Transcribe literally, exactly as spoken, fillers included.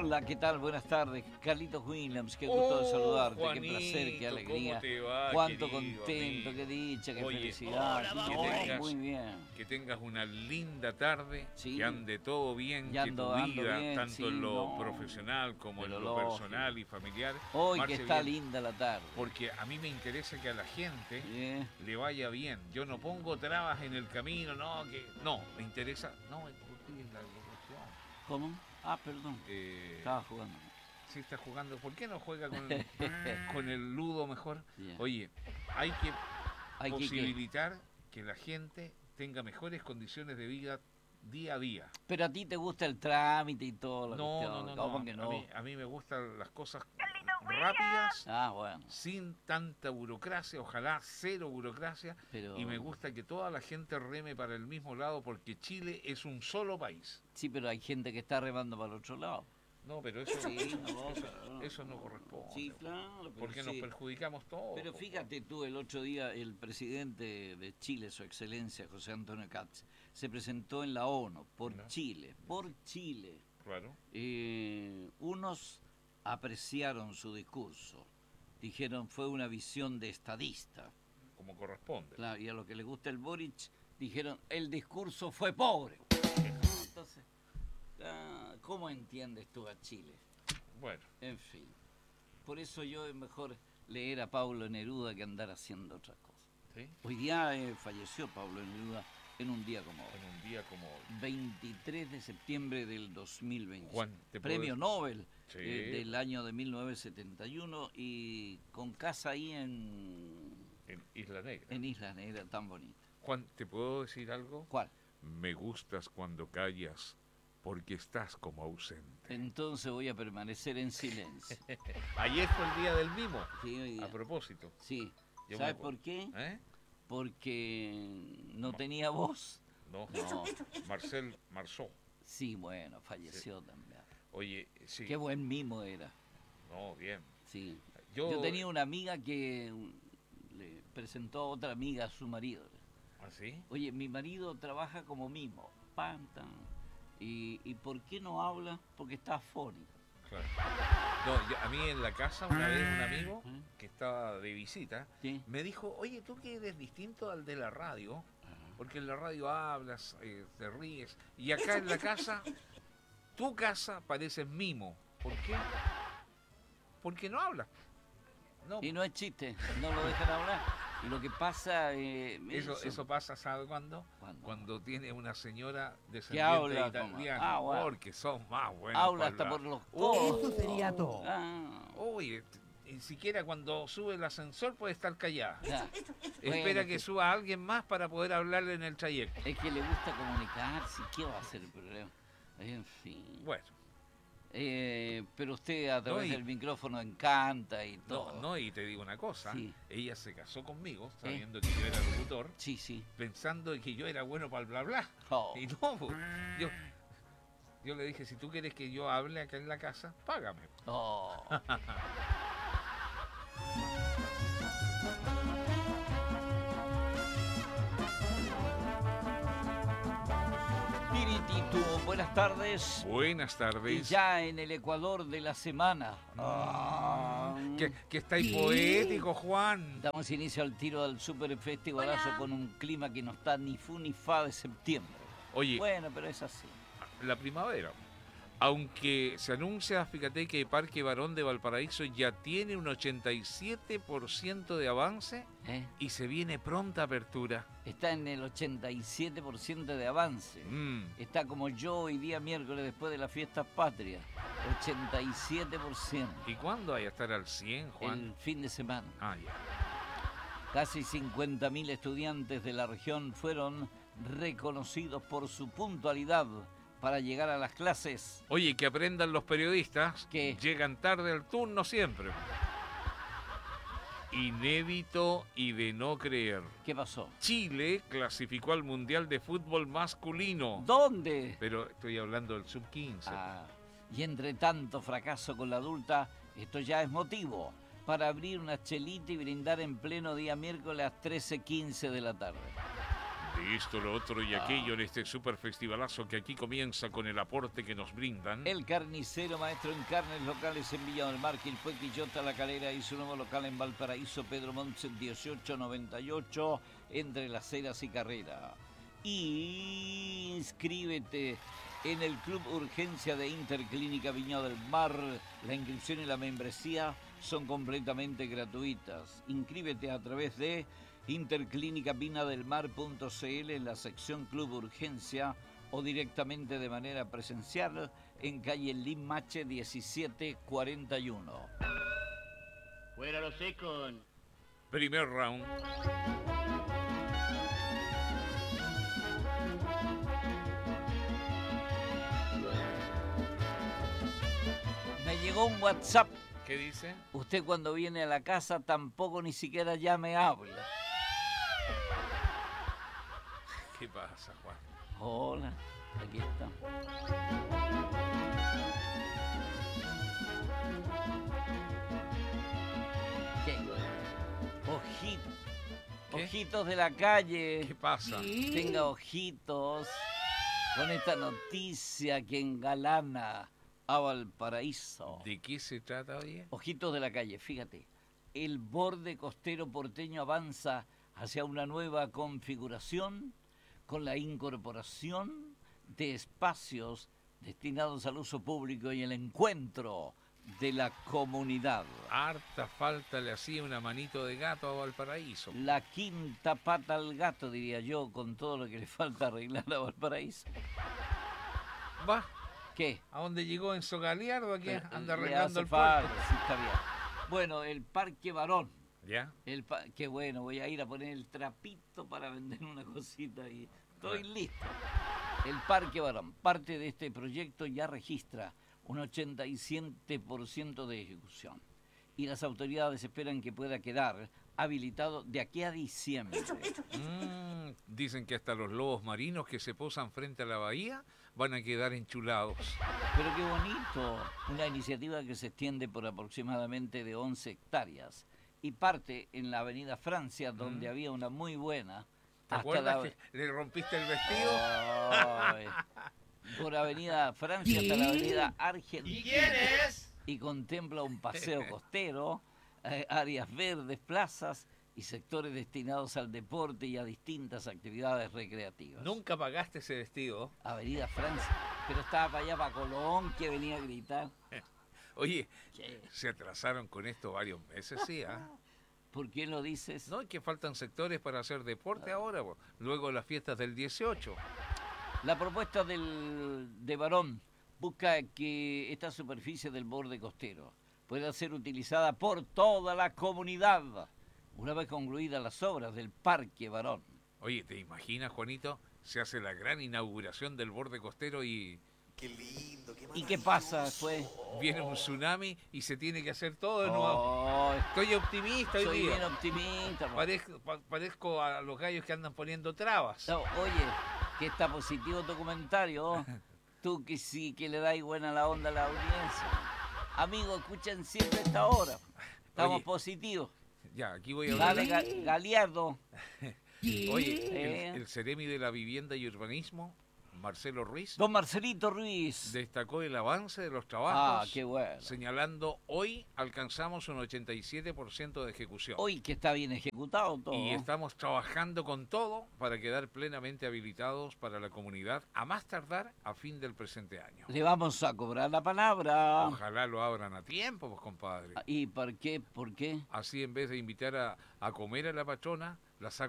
Hola, ¿qué tal? Buenas tardes. Carlitos Williams, qué gusto Oh, de saludarte, Juanito, qué placer, qué alegría. ¿cómo te va, Cuánto querido contento, amigo? qué dicha, qué Oye, felicidad. hola, No, que tengas, muy bien. que tengas una linda tarde, Sí. que ande todo bien, Ya que ando- tu ando vida, bien, tanto sí, en lo no, profesional como en pero lo lógico. personal y familiar, Hoy que marche está bien, linda la tarde. porque a mí me interesa que a la gente Sí. le vaya bien. Yo no pongo trabas en el camino, no, que no, me interesa, no, es la locución. ¿Cómo? Ah, perdón. Eh, Estaba jugando. Sí está jugando. ¿Por qué no juega con, con el ludo mejor? Yeah. Oye, hay que Hay que- posibilitar que la gente tenga mejores condiciones de vida día a día. Pero a ti te gusta el trámite y todo. La No, cuestión. no, no, ¿Cómo no. que A, no? mí, a mí me gustan las cosas rápidas, Ah, bueno. sin tanta burocracia, ojalá cero burocracia. Pero... Y me gusta que toda la gente reme para el mismo lado porque Chile es un solo país. Sí, pero hay gente que está remando para el otro lado. No, pero eso, Sí, no, eso, claro. eso no corresponde. Sí, claro. Pero Porque sí. nos perjudicamos todos. Pero fíjate tú, el otro día el presidente de Chile, su excelencia, José Antonio Kast, se presentó en la ONU por ¿No? Chile, por Chile. Claro. Eh, unos apreciaron su discurso, dijeron fue una visión de estadista. Como corresponde. Claro, y a lo que le gusta el Boric, dijeron el discurso fue pobre. Entonces, ah, ¿cómo entiendes tú a Chile? Bueno, En fin, por eso yo es mejor leer a Pablo Neruda que andar haciendo otras cosas. ¿sí? Hoy día eh, falleció Pablo Neruda en un día como hoy, En un día como hoy. veintitrés de septiembre del dos mil veinte. Juan, ¿te puedo Premio decir? Nobel Sí. eh, del año de mil novecientos setenta y uno y con casa ahí en, En Isla Negra. en Isla Negra, tan bonita. Juan, ¿te puedo decir algo? ¿Cuál? Me gustas cuando callas porque estás como ausente. Entonces voy a permanecer en silencio. Ayer fue el día del mimo. Sí, hoy día. A propósito. Sí. Yo me ¿Sabes acuerdo. por qué? ¿Eh? Porque no tenía voz. No. No. Marcel Marceau. Sí, bueno, falleció también. Oye, sí. Qué buen mimo era. No, bien. Sí. Yo, Yo tenía una amiga que mm, le presentó a otra amiga a su marido. ¿Ah, sí? Oye, mi marido trabaja como mimo. Pam, tan. ¿Y, ¿Y por qué no habla? Porque está afónico. Claro. No, yo- a mí en la casa una vez un amigo ¿Eh? que estaba de visita Sí. me dijo, oye, tú que eres distinto al de la radio, porque en la radio hablas, eh, te ríes, y acá en la casa, tu casa pareces mimo. ¿Por qué? Porque no hablas. No, Y no es chiste, no lo dejan hablar. Y lo que pasa... Eh, eso, eso pasa, ¿sabe cuándo? ¿Cuándo? Cuando tiene una señora Que descendiente habla como- italiana, ah, bueno. porque son más buenos. Habla para hasta hablar. por los Oh, codos. Eso sería todo. Ah, Oye, t- ni siquiera cuando sube el ascensor puede estar callada. ya. Espera Bueno, que suba alguien más para poder hablarle en el trayecto. Es que le gusta comunicarse. ¿Qué va a ser el problema? En fin. Bueno, Eh, pero usted a través No, y- del micrófono encanta y no, todo. no, y te digo una cosa, Sí. ella se casó conmigo sabiendo que yo era locutor, Sí, sí. pensando que yo era bueno para el bla bla. Oh. Y no, pues, yo, yo le dije, si tú quieres que yo hable acá en la casa, págame. Oh. Piritito, buenas tardes. Buenas Y tardes. ya en el Ecuador de la semana. Ah. Que, que estáis poético, Juan. Damos inicio al tiro del Super Festivalazo con un clima que no está ni fu ni fa de septiembre. Oye, Bueno, pero es así. la primavera. Aunque se anuncia, fíjate que Parque Barón de Valparaíso ya tiene un ochenta y siete por ciento de avance ¿Eh? y se viene pronta apertura. Está en el ochenta y siete por ciento de avance. Mm. Está como yo hoy día miércoles después de las fiestas patrias. ochenta y siete por ciento. ¿Y cuándo hay a estar al cien, Juan? El fin de semana. Ah, ya. Casi cincuenta mil estudiantes de la región fueron reconocidos por su puntualidad para llegar a las clases. Oye, que aprendan los periodistas ¿Qué? llegan tarde al turno siempre. Inédito y de no creer. ¿Qué pasó? Chile clasificó al Mundial de Fútbol masculino. ¿Dónde? Pero estoy hablando del sub quince. Ah, y entre tanto fracaso con la adulta, esto ya es motivo para abrir una chelita y brindar en pleno día miércoles a las trece quince de la tarde. Esto, lo otro y aquello en este super festivalazo que aquí comienza con el aporte que nos brindan. El Carnicero, maestro en carnes locales en Villa del Mar, Quilpué, Quillota, La Calera y su nuevo local en Valparaíso, Pedro Montes dieciocho noventa y ocho, entre Las Heras y Carrera. Y inscríbete en el Club Urgencia de Interclínica Viña del Mar. La inscripción y la membresía son completamente gratuitas. Inscríbete a través de interclínica vina del mar punto c l en la sección Club Urgencia o directamente de manera presencial en calle Limache diecisiete cuarenta y uno. Fuera los secos. Primer round. Me llegó un WhatsApp. ¿Qué dice? Usted cuando viene a la casa tampoco ni siquiera ya me habla. ¿Qué pasa, Juan? Hola, aquí está. ¿Qué? Ojito. ¿Qué? Ojitos de la calle. ¿Qué pasa? Tenga ojitos con esta noticia que engalana a Valparaíso. ¿De qué se trata, oye? Ojitos de la calle, fíjate. El borde costero porteño avanza hacia una nueva configuración con la incorporación de espacios destinados al uso público y el encuentro de la comunidad. Harta falta le hacía una manito de gato a Valparaíso. La quinta pata al gato, diría yo, con todo lo que le falta arreglar a Valparaíso. Va, ¿Qué? ¿a dónde llegó Enzo Galiardo? Aquí Eh, anda le arreglando hace el falta, puerto. sí, está bien. Bueno, el Parque Barón. ¿Ya? El pa- Qué bueno, voy a ir a poner el trapito para vender una cosita y estoy Bueno. listo. El Parque Barón, parte de este proyecto, ya registra un ochenta y siete por ciento de ejecución y las autoridades esperan que pueda quedar habilitado de aquí a diciembre. Mm, dicen que hasta los lobos marinos que se posan frente a la bahía van a quedar enchulados. Pero qué bonito, una iniciativa que se extiende por aproximadamente de once hectáreas y parte en la Avenida Francia, donde Mm. había una muy buena. ¿Te hasta acuerdas la- que le rompiste el vestido? Ay, por Avenida Francia hasta la Avenida Argentina. ¿Y quién es? Y contempla un paseo costero, eh, áreas verdes, plazas y sectores destinados al deporte y a distintas actividades recreativas. Nunca pagaste ese vestido. Avenida Francia, pero estaba para allá, para Colón, que venía a gritar. Oye, ¿Qué? se atrasaron con esto varios meses, sí, ¿ah? ¿Por qué lo dices? No, es que faltan sectores para hacer deporte ahora, po. Luego de las fiestas del dieciocho. La propuesta del, de Barón busca que esta superficie del borde costero pueda ser utilizada por toda la comunidad una vez concluidas las obras del Parque Barón. Oye, ¿te imaginas, Juanito? Se hace la gran inauguración del borde costero y Qué lindo, qué ¿Y qué pasa después? viene un tsunami y se tiene que hacer todo de nuevo. Oh, Estoy optimista hoy soy día. bien optimista. po. Parezco, pa- parezco a los gallos que andan poniendo trabas. No, oye, que está positivo tu comentario. Tú que sí que le dais buena la onda a la audiencia. Amigos, escuchen siempre esta hora. Estamos Oye, positivos. Ya, aquí voy a hablar. Dale, Ga- Galiardo. Oye, Eh. el, el Ceremi de la Vivienda y Urbanismo, Marcelo Ruiz, Don Marcelito Ruiz. destacó el avance de los Ah, trabajos, qué bueno. señalando hoy alcanzamos un ochenta y siete por ciento de ejecución. Hoy que está bien ejecutado todo. Y estamos trabajando con todo para quedar plenamente habilitados para la comunidad a más tardar a fin del presente año. Le vamos a cobrar la palabra. Ojalá lo abran a tiempo, pues, compadre. ¿Y por qué? ¿Por qué? Así, en vez de invitar a, a comer a la patrona, la saco